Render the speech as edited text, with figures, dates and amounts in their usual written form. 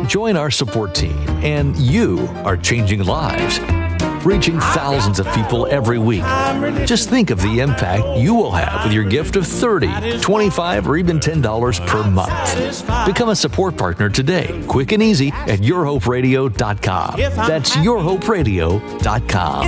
Join our support team, and you are changing lives, reaching thousands of people every week. Just think of the impact you will have with your gift of $30, $25, or even $10 per month. Become a support partner today, quick and easy, at yourhoperadio.com. That's yourhoperadio.com.